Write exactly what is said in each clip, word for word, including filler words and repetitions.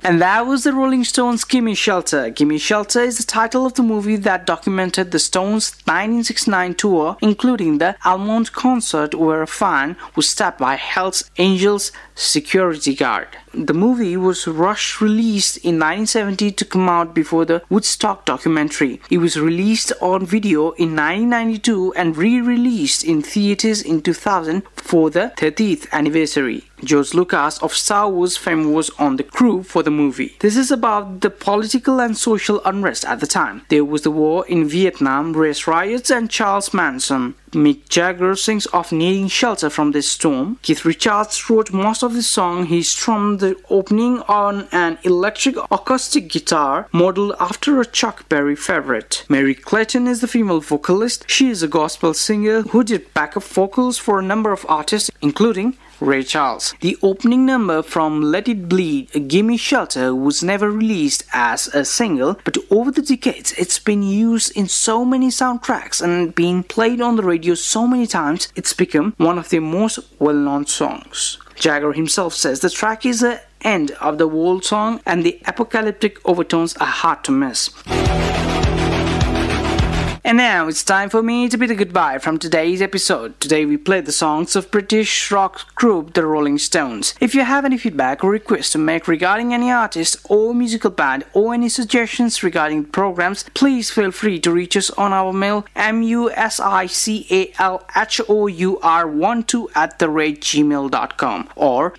And that was the Rolling Stones' Gimme Shelter. Gimme Shelter is the title of the movie that documented the Stones' nineteen sixty-nine tour, including the Almond concert where a fan was stabbed by Hells Angels security guard. The movie was rush released in nineteen seventy to come out before the Woodstock documentary. It was released on video in nineteen ninety-two and re-released in theaters in two thousand for the thirtieth anniversary. George Lucas of Star Wars fame was on the crew for the movie. This is about the political and social unrest at the time. There was the war in Vietnam, race riots, and Charles Manson. Mick Jagger sings of needing shelter from this storm. Keith Richards wrote most of the song. He strummed the opening on an electric acoustic guitar modeled after a Chuck Berry favorite. Mary Clayton is the female vocalist. She is a gospel singer who did backup vocals for a number of artists, including Ray Charles. The opening number from Let It Bleed, Gimme Shelter, was never released as a single, but over the decades it's been used in so many soundtracks and been played on the radio so many times it's become one of their most well-known songs. Jagger himself says the track is the end of the world song and the apocalyptic overtones are hard to miss. And now it's time for me to bid a goodbye from today's episode. Today we played the songs of British rock group The Rolling Stones. If you have any feedback or requests to make regarding any artist or musical band or any suggestions regarding programs, please feel free to reach us on our mail musicalhour twelve at the rate gmail dot com or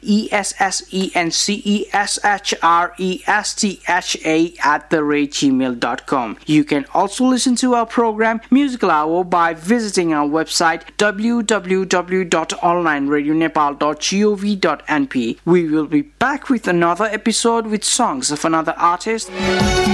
essencenceshrestha at the rate gmail dot com. You can also listen to our program Musical Hour by visiting our website w w w dot online radio nepal dot gov dot n p. We will be back with another episode with songs of another artist.